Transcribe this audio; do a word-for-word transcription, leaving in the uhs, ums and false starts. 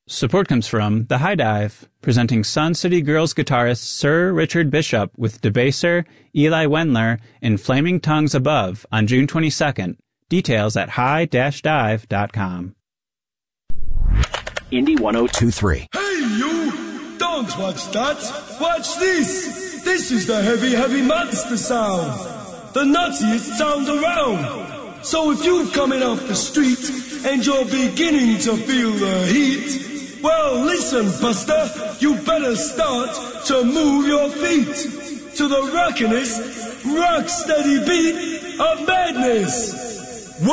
Support comes from The High Dive, presenting Sun City Girls guitarist Sir Richard Bishop with Debaser, Eli Wendler, and Flaming Tongues Above on June twenty-second. Details at high dash dive dot com. Indie one oh two point three. Hey, you! Don't watch that! Watch this! This is the heavy, heavy monster sound! The nuttiest sound around! So if you're coming off the street and you're beginning to feel the heat, well, listen, Buster, you better start to move your feet to the rockinest, rock-steady beat of madness.